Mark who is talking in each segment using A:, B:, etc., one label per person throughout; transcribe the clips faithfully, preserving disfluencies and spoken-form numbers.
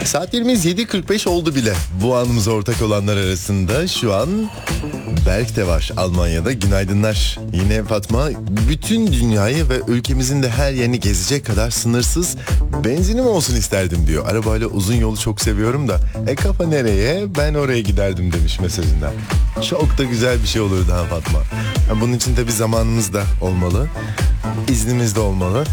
A: Saatlerimiz yedi kırk beş oldu bile. Bu anımıza ortak olanlar arasında şu an Berk de var Almanya'da. Günaydınlar. Yine Fatma, bütün dünyayı ve ülkemizin de her yerini gezecek kadar sınırsız benzinim olsun isterdim diyor. Arabayla uzun yolu çok seviyorum da e kafa nereye, ben oraya giderdim demiş mesajında. Çok da güzel bir şey olur daha Fatma. Ha, bunun için de bir zamanımız da olmalı. İznimiz de olmalı.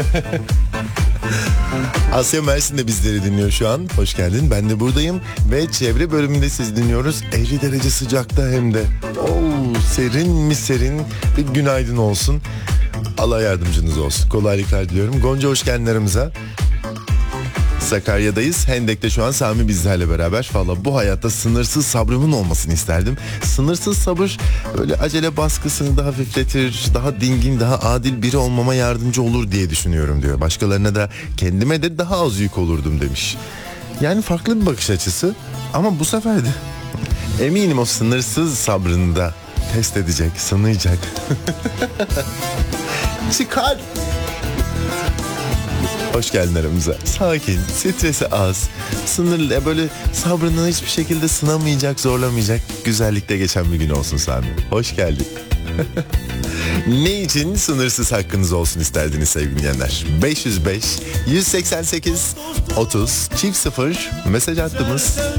A: Asya Mersin de bizleri dinliyor şu an. Hoş geldin. Ben de buradayım. Ve çevre bölümünde sizi dinliyoruz. elli derece sıcakta hem de. Oo, serin mi serin. Bir günaydın olsun. Allah yardımcınız olsun. Kolaylıklar diliyorum. Gonca hoş geldin aramıza. Sakarya'dayız. Hendek'te şu an Sami bizlerle beraber. Valla bu hayatta sınırsız sabrımın olmasını isterdim. Sınırsız sabır böyle acele baskısını da hafifletir, daha dingin, daha adil biri olmama yardımcı olur diye düşünüyorum diyor. Başkalarına da kendime de daha az yük olurdum demiş. Yani farklı bir bakış açısı ama bu sefer de eminim o sınırsız sabrını da test edecek, sınayacak. Çıkar! Hoş geldin aramıza. Sakin, stresi az, sınırlı, böyle sabrını hiçbir şekilde sınamayacak, zorlamayacak güzellikte geçen bir gün olsun Sami. Hoş geldin. Ne için sınırsız hakkınız olsun isterdiniz sevgili dinleyenler? beş yüz beş yüz seksen sekiz otuz çift sıfır mesaj attığımız